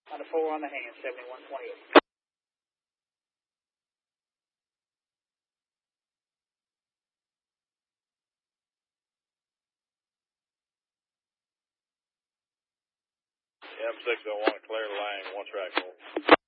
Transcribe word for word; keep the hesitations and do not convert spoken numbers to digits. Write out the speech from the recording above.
On the four on the hand, seventy-one twenty-eight. M six oh one, clear the line, one track hold.